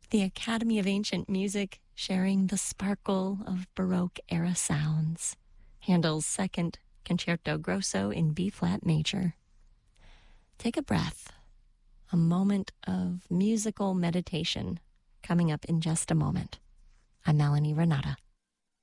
The Academy of Ancient Music sharing the sparkle of Baroque era sounds. Handel's Second Concerto Grosso in B-flat major. Take a breath. A moment of musical meditation coming up in just a moment. I'm Melanie Renata.